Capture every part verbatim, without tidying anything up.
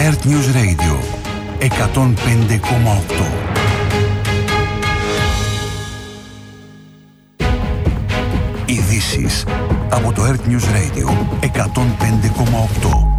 Earth News Radio εκατόν πέντε κόμμα οκτώ. Ειδήσεις από το Earth News Radio εκατόν πέντε κόμμα οκτώ.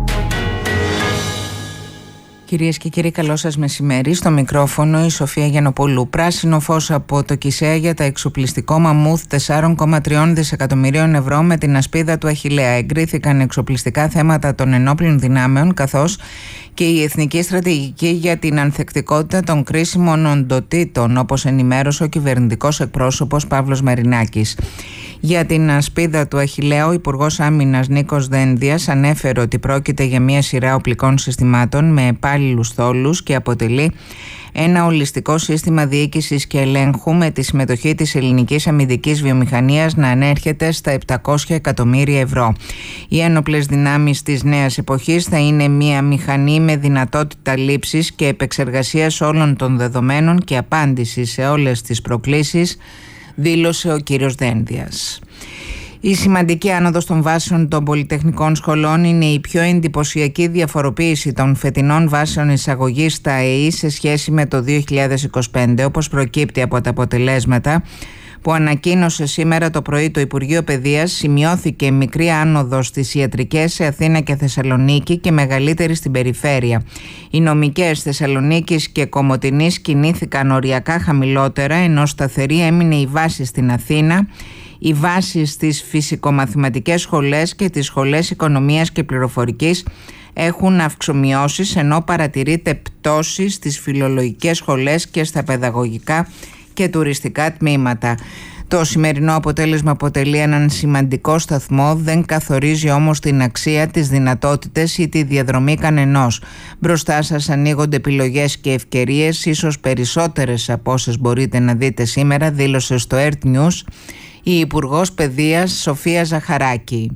Κυρίες και κύριοι, καλό σας μεσημέρι. Στο μικρόφωνο η Σοφία Γιαννοπούλου. Πράσινο φως από το ΚΙΣΕΑ για τα εξοπλιστικό μαμούθ τέσσερα κόμμα τρία δισεκατομμυρίων ευρώ με την ασπίδα του Αχιλλέα. Εγκρίθηκαν εξοπλιστικά θέματα των ενόπλων δυνάμεων, καθώς και η Εθνική Στρατηγική για την Ανθεκτικότητα των Κρίσιμων Οντοτήτων, όπως ενημέρωσε ο κυβερνητικός εκπρόσωπος Παύλος Μαρινάκης. Για την ασπίδα του Αχιλλέα, ο Υπουργός Άμυνας Νίκος Δένδιας ανέφερε ότι πρόκειται για μια σειρά οπλικών συστημάτων με επάλληλους θόλους και αποτελεί ένα ολιστικό σύστημα διοίκησης και ελέγχου με τη συμμετοχή της ελληνικής αμυντικής βιομηχανίας να ανέρχεται στα επτακόσια εκατομμύρια ευρώ. Οι ένοπλες δυνάμεις της νέας εποχής θα είναι μια μηχανή με δυνατότητα λήψης και επεξεργασίας όλων των δεδομένων και απάντησης σε όλες τις προκλήσεις, δήλωσε ο κύριος Δένδιας. Η σημαντική άνοδος των βάσεων των πολυτεχνικών σχολών είναι η πιο εντυπωσιακή διαφοροποίηση των φετινών βάσεων εισαγωγής στα ΕΗ σε σχέση με το δύο χιλιάδες είκοσι πέντε, όπως προκύπτει από τα αποτελέσματα που ανακοίνωσε σήμερα το πρωί το Υπουργείο Παιδείας. Σημειώθηκε μικρή άνοδος στις ιατρικές σε Αθήνα και Θεσσαλονίκη και μεγαλύτερη στην περιφέρεια. Οι νομικές Θεσσαλονίκης και Κομοτηνής κινήθηκαν οριακά χαμηλότερα, ενώ σταθερή έμεινε η βάση στην Αθήνα. Οι βάσεις στις φυσικομαθηματικές σχολές και τις σχολές οικονομίας και πληροφορικής έχουν αυξομειώσεις, ενώ παρατηρείται πτώση στις φιλολογικές σχολές και στα παιδαγωγικά και τουριστικά τμήματα. Το σημερινό αποτέλεσμα αποτελεί έναν σημαντικό σταθμό, δεν καθορίζει όμως την αξία, τις δυνατότητες ή τη διαδρομή κανενός. Μπροστά σας ανοίγονται επιλογές και ευκαιρίες, ίσως περισσότερες από όσες μπορείτε να δείτε σήμερα, δήλωσε στο Earth News η Υπουργός Παιδείας Σοφία Ζαχαράκη.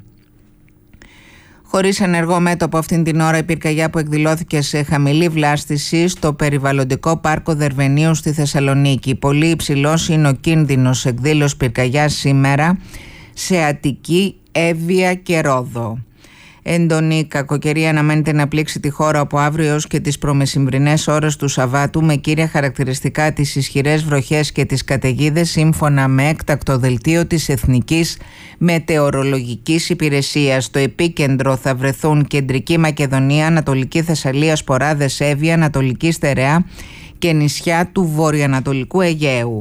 Χωρίς ενεργό μέτωπο αυτήν την ώρα, η πυρκαγιά που εκδηλώθηκε σε χαμηλή βλάστηση στο περιβαλλοντικό πάρκο Δερβενίου στη Θεσσαλονίκη. Πολύ υψηλός είναι ο κίνδυνος εκδήλωσης πυρκαγιάς σήμερα σε Αττική, Εύβοια και Ρόδο. Έντονη κακοκαιρία αναμένεται να πλήξει τη χώρα από αύριο έως και τις προμεσημβρινές ώρες του Σαββάτου, με κύρια χαρακτηριστικά τις ισχυρές βροχές και τις καταιγίδες, σύμφωνα με έκτακτο δελτίο της Εθνικής Μετεωρολογικής Υπηρεσίας. Στο επίκεντρο θα βρεθούν Κεντρική Μακεδονία, Ανατολική Θεσσαλία, Σποράδες, Εύβοια, Ανατολική Στερεά και νησιά του βορειοανατολικού Αιγαίου.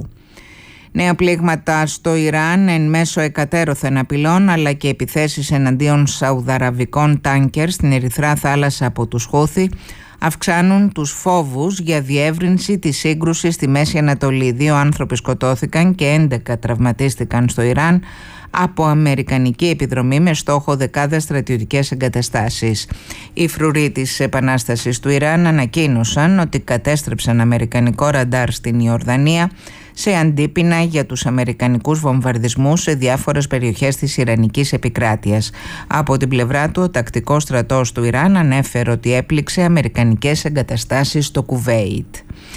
Νέα πλήγματα στο Ιράν εν μέσω εκατέρωθεν απειλών, αλλά και επιθέσεις εναντίον σαουδαραβικών τάνκερ στην Ερυθρά Θάλασσα από τους Χούθι αυξάνουν τους φόβους για διεύρυνση της σύγκρουσης στη Μέση Ανατολή. Δύο άνθρωποι σκοτώθηκαν και έντεκα τραυματίστηκαν στο Ιράν από αμερικανική επιδρομή με στόχο δεκάδες στρατιωτικές εγκαταστάσεις. Οι φρουροί της Επανάστασης του Ιράν ανακοίνωσαν ότι κατέστρεψαν αμερικανικό ραντάρ στην Ιορδανία σε αντίπεινα για τους αμερικανικούς βομβαρδισμούς σε διάφορες περιοχές της Ιρανικής επικράτειας. Από την πλευρά του, ο τακτικός στρατός του Ιράν ανέφερε ότι έπληξε αμερικανικές εγκαταστάσεις στο Κουβέιτ.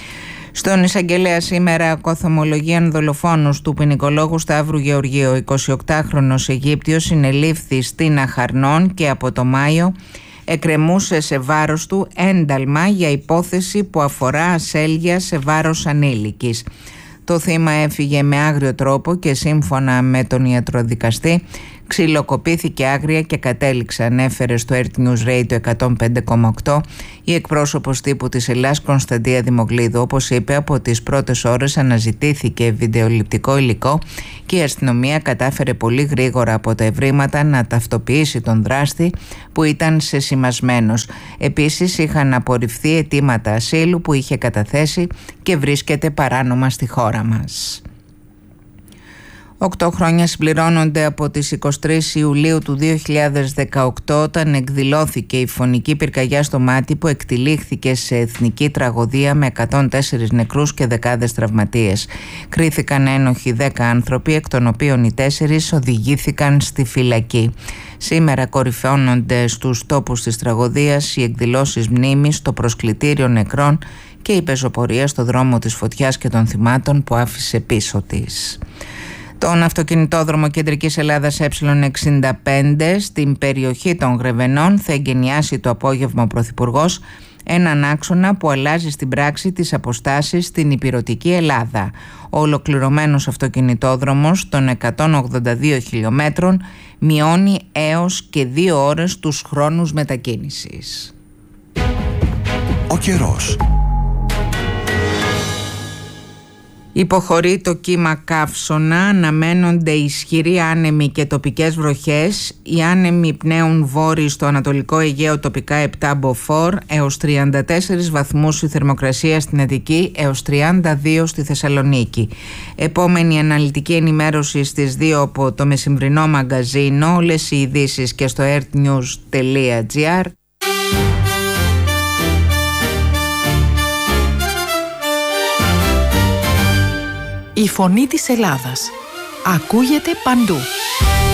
Στον εισαγγελέα σήμερα κωθομολογίαν δολοφόνους του ποινικολόγου Σταύρου Γεωργίου. Ο εικοσιοκτάχρονος Αιγύπτιος συνελήφθη στην Αχαρνών και από το Μάιο εκκρεμούσε σε βάρος του ένταλμα για υπόθεση που αφορά ασέλγεια σε βάρος ανήλικης. Το θύμα έφυγε με άγριο τρόπο και σύμφωνα με τον ιατροδικαστή ξυλοκοπήθηκε άγρια και κατέληξε, ανέφερε στο Earth News Radio εκατόν πέντε κόμμα οκτώ η εκπρόσωπος τύπου της Ελλάς Κωνσταντία Δημογλίδου. Όπως είπε, από τις πρώτες ώρες αναζητήθηκε βιντεοληπτικό υλικό και η αστυνομία κατάφερε πολύ γρήγορα από τα ευρήματα να ταυτοποιήσει τον δράστη που ήταν σεσημασμένος. Επίσης είχαν απορριφθεί αιτήματα ασύλου που είχε καταθέσει και βρίσκεται παράνομα στη χώρα μας. Οκτώ χρόνια συμπληρώνονται από τις εικοστή τρίτη Ιουλίου του δύο χιλιάδες δεκαοκτώ, όταν εκδηλώθηκε η φωνική πυρκαγιά στο Μάτι που εκτυλίχθηκε σε εθνική τραγωδία με εκατόν τέσσερις νεκρούς και δεκάδες τραυματίες. Κρίθηκαν ένοχοι δέκα άνθρωποι, εκ των οποίων οι τέσσερις οδηγήθηκαν στη φυλακή. Σήμερα κορυφώνονται στους τόπους της τραγωδίας οι εκδηλώσεις μνήμης στο προσκλητήριο νεκρών και η πεζοπορία στο δρόμο της φωτιάς και των θυμάτων που άφησε πίσω της. Τον αυτοκινητόδρομο Κεντρικής Ελλάδας Ε εξήντα πέντε στην περιοχή των Γρεβενών θα εγκαινιάσει το απόγευμα ο Πρωθυπουργός έναν άξονα που αλλάζει στην πράξη τις αποστάσεις στην ηπειρωτική Ελλάδα. Ο ολοκληρωμένος αυτοκινητόδρομος των εκατόν ογδόντα δύο χιλιόμετρων μειώνει έως και δύο ώρες τους χρόνους μετακίνησης. Ο καιρός. Υποχωρεί το κύμα καύσωνα, αναμένονται ισχυροί άνεμοι και τοπικές βροχές. Οι άνεμοι πνέουν βόρειοι στο Ανατολικό Αιγαίο, τοπικά επτά μποφόρ έως τριάντα τέσσερις βαθμούς η θερμοκρασία στην Αττική, έως τριάντα δύο στη Θεσσαλονίκη. Επόμενη αναλυτική ενημέρωση στις δύο από το μεσημβρινό μαγκαζίνο, όλες οι ειδήσεις και στο earthnews τελεία gr. Η φωνή της Ελλάδας ακούγεται παντού.